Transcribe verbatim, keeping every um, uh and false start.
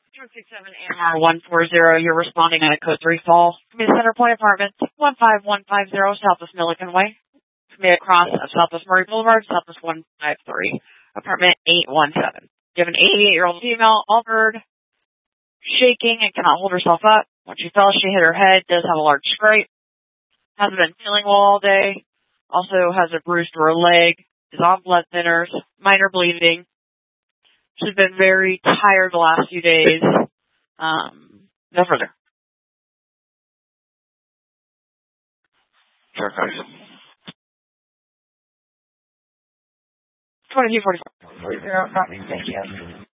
two six seven A M R one four zero, you're responding at a code three fall. Community Center Point Apartments, one five one five zero, Southwest Milliken Way. Community across of Southwest Murray Boulevard, Southwest one five three, apartment eight one seven. You have an eighty-eight-year-old female, altered, shaking, and cannot hold herself up. When she fell, she hit her head, does have a large scrape, hasn't been feeling well all day, also has a bruise to her leg, is on blood thinners, minor bleeding. She's been very tired the last few days. Um, no further. Sure, guys. twenty-two forty-four. Thank you.